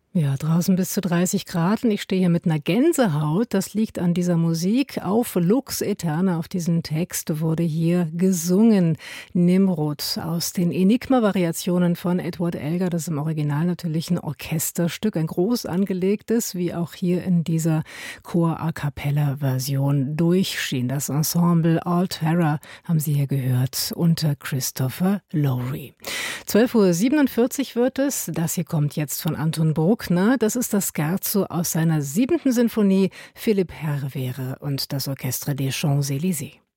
Ja, draußen bis zu 30 Grad und ich stehe hier mit einer Gänsehaut. Das liegt an dieser Musik. Auf Lux Aeterna, auf diesen Text wurde hier gesungen. Nimrod aus den Enigma-Variationen von Edward Elgar. Das ist im Original natürlich ein Orchesterstück, ein groß angelegtes, wie auch hier in dieser Chor-A-Cappella-Version durchschien. Das Ensemble All Terror haben Sie hier gehört unter Christopher Lowry. 12:47 Uhr wird es. Das hier kommt jetzt von Anton Bruckner. Das ist das Scherzo aus seiner 7. Sinfonie Philipp Herrewehre und das Orchestre des Champs-Élysées.